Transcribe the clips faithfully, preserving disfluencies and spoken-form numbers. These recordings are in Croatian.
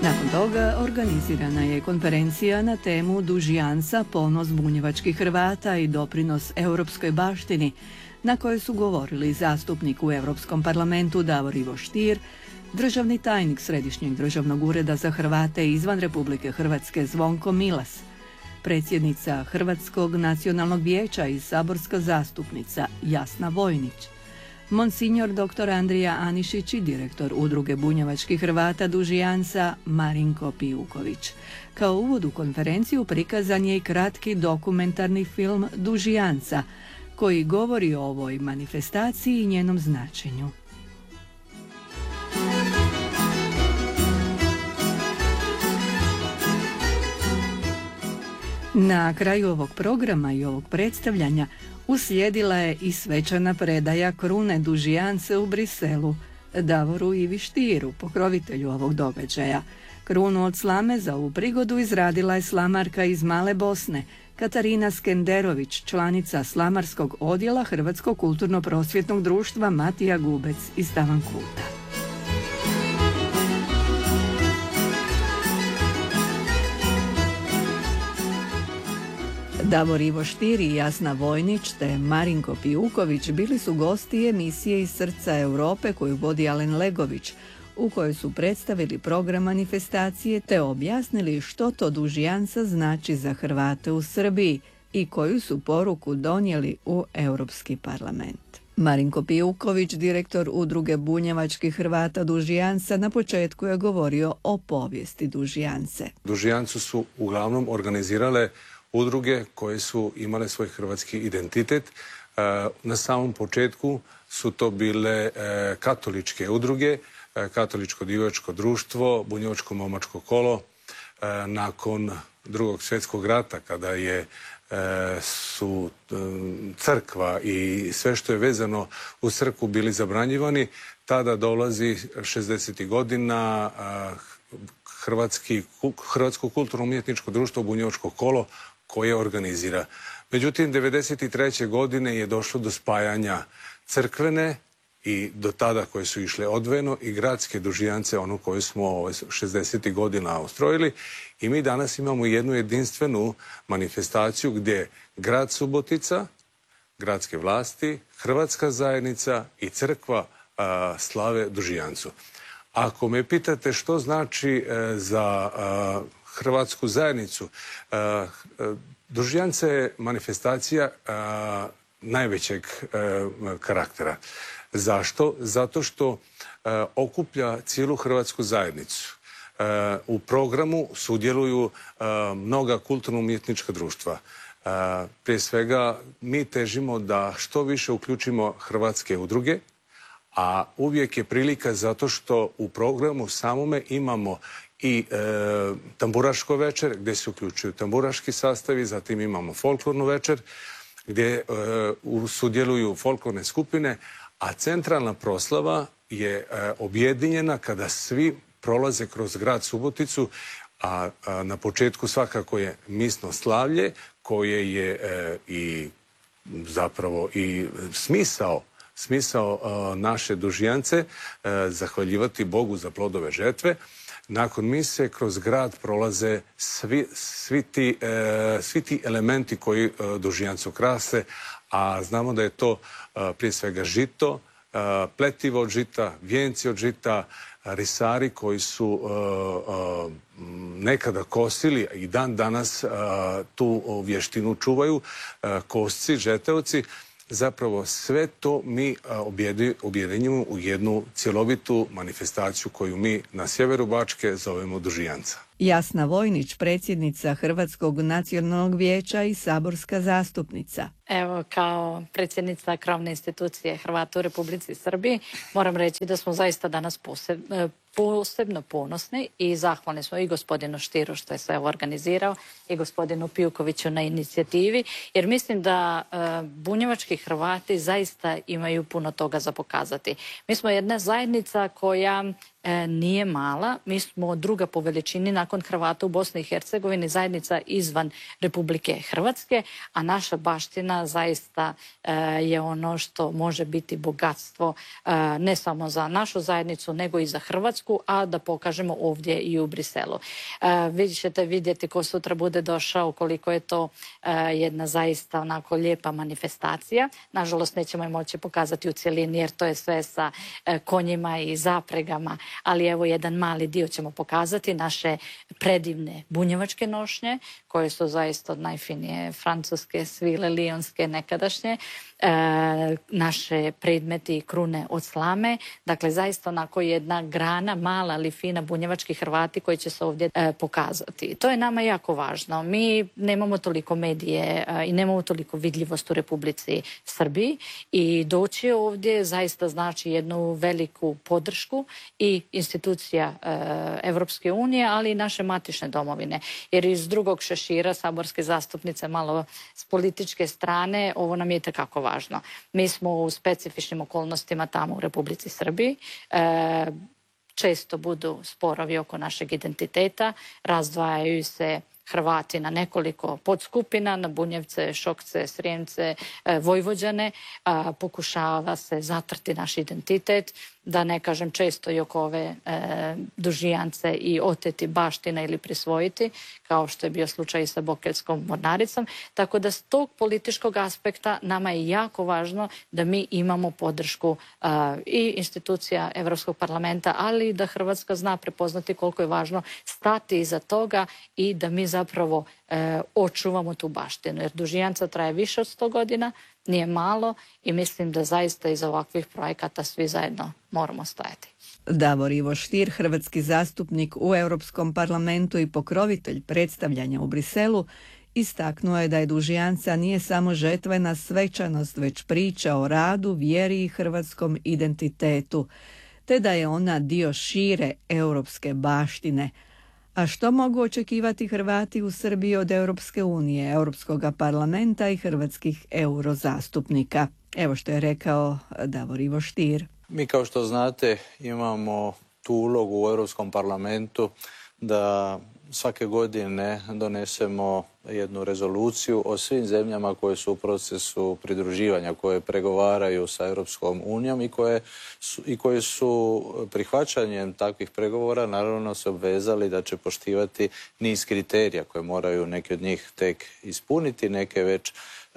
Nakon toga organizirana je konferencija na temu Dužjanca, ponos bunjevačkih Hrvata i doprinos europskoj baštini, na kojoj su govorili zastupnik u Europskom parlamentu Davor Ivo Stier, državni tajnik Središnjeg državnog ureda za Hrvate izvan Republike Hrvatske Zvonko Milas, predsjednica Hrvatskog nacionalnog vijeća i saborska zastupnica Jasna Vojnić, Monsignor doktor Andrija Anišić i direktor Udruge bunjevačkih Hrvata Dužjanca Marinko Pijuković. Kao uvod u konferenciju prikazan je i kratki dokumentarni film Dužjanca, koji govori o ovoj manifestaciji i njenom značenju. Na kraju ovog programa i ovog predstavljanja uslijedila je i svečana predaja krune Dužjance u Briselu Davoru Ivi Stieru, pokrovitelju ovog događaja. Krunu od slame za ovu prigodu izradila je slamarka iz Male Bosne, Katarina Skenderović, članica slamarskog odjela Hrvatskog kulturno-prosvjetnog društva Matija Gubec iz Tavankuta. Davor Ivo Stier i Jasna Vojnić te Marinko Pijuković bili su gosti emisije Iz srca Europe koju vodi Alen Legović, u kojoj su predstavili program manifestacije te objasnili što to Dužjanca znači za Hrvate u Srbiji i koju su poruku donijeli u Europski parlament. Marinko Pijuković, direktor Udruge bunjevačkih Hrvata Dužjanca, na početku je govorio o povijesti Dužjance. Dužjancu su uglavnom organizirale udruge koje su imale svoj hrvatski identitet. Na samom početku su to bile katoličke udruge, Katoličko divačko društvo, Bunjevačko momačko kolo. Nakon drugog svjetskog rata, kada je su crkva i sve što je vezano u crkvu bili zabranjivani, tada dolazi šezdesetih godina Hrvatski, Hrvatsko kulturno-umjetničko društvo Bunjevačko kolo koje organizira. Međutim, devedeset treće godine je došlo do spajanja crkvene i do tada koje su išle odvojeno i gradske Dužjance, ono koje smo šezdesetih godina ustrojili. I mi danas imamo jednu jedinstvenu manifestaciju gdje grad Subotica, gradske vlasti, Hrvatska zajednica i crkva a, slave Dužjancu. Ako me pitate što znači a, za a, Hrvatsku zajednicu, a, a, Dužjanca je manifestacija a, najvećeg a, karaktera. Zašto? Zato što uh, okuplja cijelu Hrvatsku zajednicu. Uh, u programu sudjeluju uh, mnoga kulturno-umjetnička društva. Uh, prije svega mi težimo da što više uključimo hrvatske udruge, a uvijek je prilika zato što u programu samome imamo i e, tamburaško večer gdje se uključuju tamburaški sastavi, zatim imamo folklornu večer gdje e, sudjeluju folklorne skupine, a centralna proslava je e, objedinjena kada svi prolaze kroz grad Suboticu, a, a na početku svakako je misno slavlje koje je e, i zapravo i smisao smisao a, naše Dužjance, a, zahvaljivati Bogu za plodove žetve. Nakon mise kroz grad prolaze svi, svi, ti, e, svi ti elementi koji e, Dužjancu krase, a znamo da je to e, prije svega žito, e, pletivo od žita, vijenci od žita, risari koji su e, e, nekada kosili i dan danas e, tu vještinu čuvaju, e, kosci, žeteoci. Zapravo sve to mi objedinjujemo u jednu cjelovitu manifestaciju koju mi na sjeveru Bačke zovemo Dužjanca. Jasna Vojnić, predsjednica Hrvatskog nacionalnog vijeća i saborska zastupnica. Evo, kao predsjednica krovne institucije Hrvata u Republici Srbiji, moram reći da smo zaista danas posebno, posebno ponosni i zahvalni smo i gospodinu Stieru što je sve organizirao i gospodinu Pijukoviću na inicijativi, jer mislim da e, bunjevački Hrvati zaista imaju puno toga za pokazati. Mi smo jedna zajednica koja e, nije mala. Mi smo druga po veličini nakon Hrvata u Bosni i Hercegovini, zajednica izvan Republike Hrvatske, a naša baština zaista e, je ono što može biti bogatstvo e, ne samo za našu zajednicu, nego i za Hrvatsku, a da pokažemo ovdje i u Briselu. E, vi ćete vidjeti ko sutra bude došao, koliko je to e, jedna zaista onako lijepa manifestacija. Nažalost, nećemo je moći pokazati u cjelini jer to je sve sa e, konjima i zapregama, ali evo jedan mali dio ćemo pokazati, naše predivne bunjevačke nošnje, koje su zaista od najfinije francuske svile, lionske nekadašnje, e, naše predmeti i krune od slame, dakle zaista onako jedna grana, mala ali fina bunjevački Hrvati koji će se ovdje e, pokazati. To je nama jako važno. Mi nemamo toliko medije e, i nemamo toliko vidljivost u Republici Srbiji i doći ovdje zaista znači jednu veliku podršku i institucija e, Evropske unije, ali i naše matične domovine. Jer iz drugog šešira saborske zastupnice malo s političke strane, ovo nam je itekako važno. Mi smo u specifičnim okolnostima tamo u Republici Srbiji. E, često budu sporovi oko našeg identiteta, razdvajaju se Hrvati na nekoliko podskupina, na Bunjevce, Šokce, Srijemce, Vojvođane. Pokušava se zatrti naš identitet, da ne kažem često i oko ove e, dužijance i oteti baštine ili prisvojiti, kao što je bio slučaj i sa Bokeljskom mornaricom. Tako da s tog političkog aspekta nama je jako važno da mi imamo podršku e, i institucija Evropskog parlamenta, ali i da Hrvatska zna prepoznati koliko je važno stati iza toga i da mi zapravo e, očuvamo tu baštinu. Jer dužijanca traje više od sto godina, nije malo i mislim da zaista iz ovakvih projekata svi zajedno moramo stajati. Davor Ivo Stier, hrvatski zastupnik u Europskom parlamentu i pokrovitelj predstavljanja u Briselu, istaknuo je da je dužijanca nije samo žetvena svečanost, već priča o radu, vjeri i hrvatskom identitetu, te da je ona dio šire europske baštine. A što mogu očekivati Hrvati u Srbiji od Europske unije, Europskog parlamenta i hrvatskih eurozastupnika? Evo što je rekao Davor Ivo Stier. Mi, kao što znate, imamo tu ulogu u Europskom parlamentu da svake godine donesemo jednu rezoluciju o svim zemljama koje su u procesu pridruživanja, koje pregovaraju sa Europskom unijom i koje su, i koje su prihvaćanjem takvih pregovora naravno se obvezali da će poštivati niz kriterija koje moraju neki od njih tek ispuniti, neke već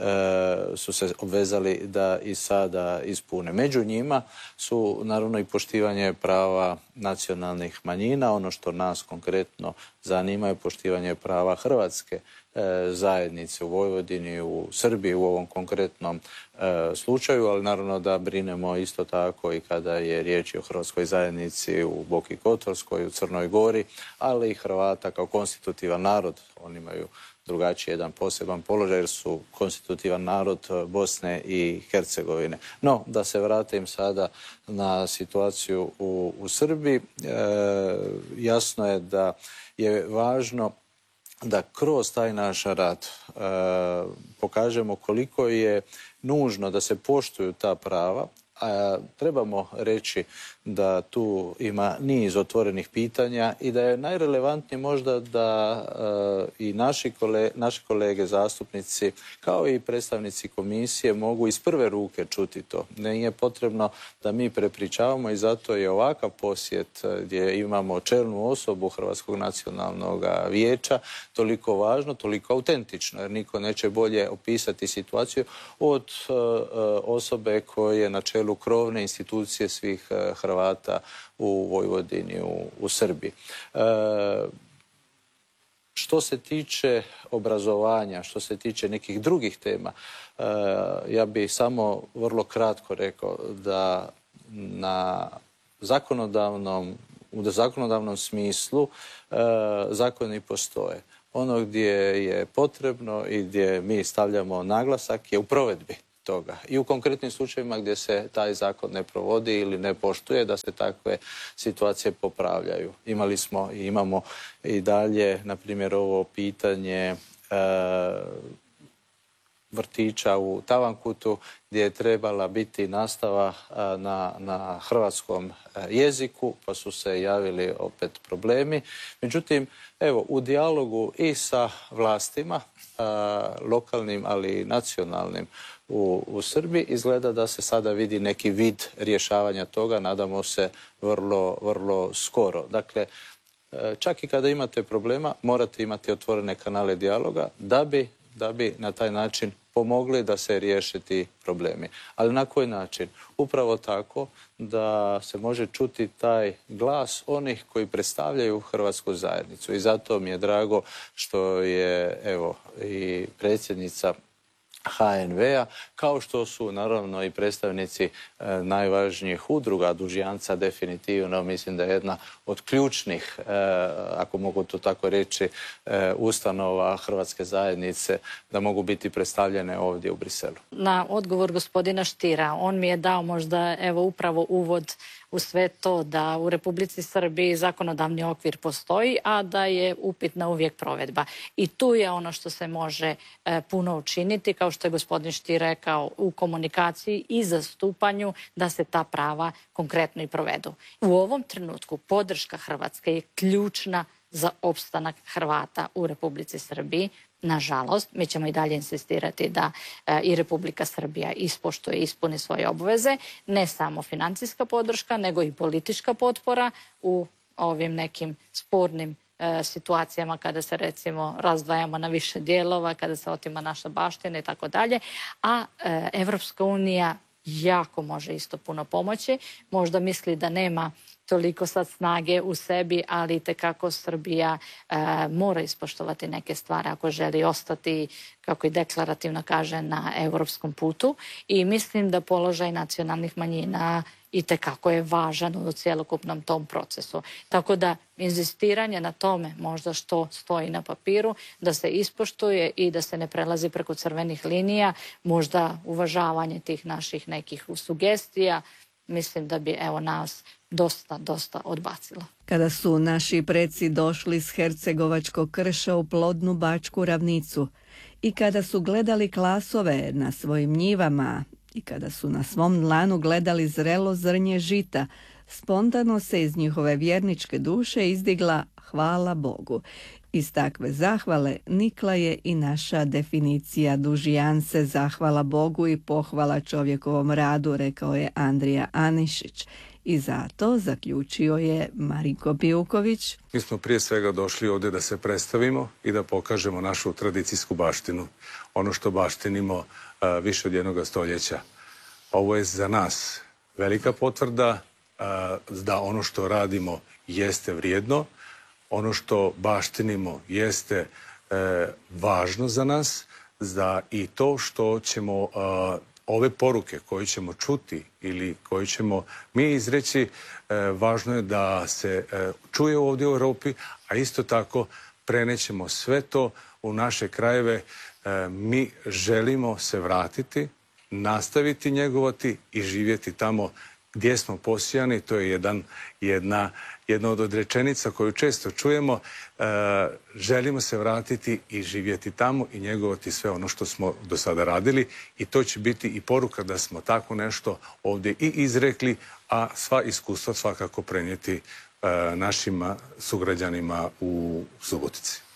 su se obvezali da i sada ispune. Među njima su naravno i poštivanje prava nacionalnih manjina. Ono što nas konkretno zanima je poštivanje prava hrvatske zajednice u Vojvodini, u Srbiji u ovom konkretnom slučaju, ali naravno da brinemo isto tako i kada je riječ o hrvatskoj zajednici u Boki Kotorskoj, u Crnoj Gori, ali i Hrvata kao konstitutivan narod. Oni imaju drugačiji jedan poseban položaj jer su konstitutivan narod Bosne i Hercegovine. No, da se vratim sada na situaciju u, u Srbiji, e, jasno je da je važno da kroz taj naš rad e, pokažemo koliko je nužno da se poštuju ta prava. A trebamo reći da tu ima niz otvorenih pitanja i da je najrelevantnije možda da e, i naši, kole, naši kolege zastupnici kao i predstavnici komisije mogu iz prve ruke čuti to. Nije potrebno da mi prepričavamo i zato je ovakav posjet gdje imamo čelnu osobu Hrvatskog nacionalnog vijeća toliko važno, toliko autentično, jer niko neće bolje opisati situaciju od e, osobe koje je na čelu krovne institucije svih Hrvata u Vojvodini, u, u Srbiji. E, što se tiče obrazovanja, što se tiče nekih drugih tema, e, ja bih samo vrlo kratko rekao da na zakonodavnom, u zakonodavnom smislu e, zakoni postoje. Ono gdje je potrebno i gdje mi stavljamo naglasak je u provedbi toga. I u konkretnim slučajevima gdje se taj zakon ne provodi ili ne poštuje, da se takve situacije popravljaju. Imali smo i imamo i dalje, na primjer, ovo pitanje e, vrtića u Tavankutu gdje je trebala biti nastava na, na hrvatskom jeziku, pa su se javili opet problemi. Međutim, evo, u dijalogu i sa vlastima, lokalnim, ali i nacionalnim u, u Srbiji, izgleda da se sada vidi neki vid rješavanja toga, nadamo se vrlo, vrlo skoro. Dakle, čak i kada imate problema, morate imati otvorene kanale dijaloga da bi, da bi na taj način pomogli da se riješe ti problemi. Ali na koji način? Upravo tako da se može čuti taj glas onih koji predstavljaju hrvatsku zajednicu. I zato mi je drago što je, evo, i predsjednica H N V-a, kao što su naravno i predstavnici e, najvažnijih udruga. Dužjanca definitivno mislim da je jedna od ključnih, e, ako mogu to tako reći, e, ustanova hrvatske zajednice, da mogu biti predstavljene ovdje u Briselu. Na odgovor gospodina Štira, on mi je dao možda evo upravo uvod u sve to da u Republici Srbiji zakonodavni okvir postoji, a da je upitna uvijek provedba. I tu je ono što se može e, puno učiniti, kao što je gospodin Štir rekao, u komunikaciji i zastupanju da se ta prava konkretno i provedu. U ovom trenutku podrška Hrvatske je ključna za opstanak Hrvata u Republici Srbiji. Nažalost, mi ćemo i dalje insistirati da e, i Republika Srbija ispoštuje i ispuni svoje obveze, ne samo financijska podrška, nego i politička potpora u ovim nekim spornim e, situacijama kada se recimo razdvajamo na više dijelova, kada se otima naša baština i tako dalje, a e, Evropska unija jako može isto puno pomoći. Možda misli da nema toliko sad snage u sebi, ali itekako Srbija e, mora ispoštovati neke stvari ako želi ostati, kako i deklarativno kaže, na europskom putu. I mislim da položaj nacionalnih manjina itekako je važan u cjelokupnom tom procesu. Tako da inzistiranje na tome, možda što stoji na papiru, da se ispoštuje i da se ne prelazi preko crvenih linija, možda uvažavanje tih naših nekih sugestija, mislim da bi evo nas dosta, dosta odbacilo. Kada su naši preci došli s hercegovačkog krša u plodnu bačku ravnicu i kada su gledali klasove na svojim njivama i kada su na svom dlanu gledali zrelo zrnje žita, spontano se iz njihove vjerničke duše izdigla hvala Bogu. Iz takve zahvale nikla je i naša definicija dužijance, zahvala Bogu i pohvala čovjekovom radu, rekao je Andrija Anišić. I zato, zaključio je Marinko Pijuković, mi smo prije svega došli ovdje da se predstavimo i da pokažemo našu tradicijsku baštinu. Ono što baštinimo a, više od jednog stoljeća. Ovo je za nas velika potvrda a, da ono što radimo jeste vrijedno. Ono što baštinimo jeste e, važno za nas, da i to što ćemo a, ove poruke koje ćemo čuti ili koje ćemo mi izreći, e, važno je da se e, čuje ovdje u Europi, a isto tako prenećemo sve to u naše krajeve. E, mi želimo se vratiti, nastaviti njegovati i živjeti tamo gdje smo posijani. To je jedan, jedna, jedna od rečenica koju često čujemo. E, želimo se vratiti i živjeti tamo i njegovati sve ono što smo do sada radili, i to će biti i poruka da smo tako nešto ovdje i izrekli, a sva iskustva svakako prenijeti e, našim sugrađanima u Subotici.